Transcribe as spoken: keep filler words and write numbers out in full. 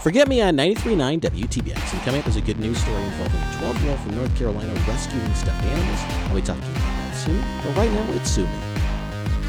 Forget Me on ninety-three point nine W T B X. And coming up is a good news story involving a twelve-year-old from North Carolina rescuing stuffed animals. I'll be talking about that soon. But right now, it's Sue Me.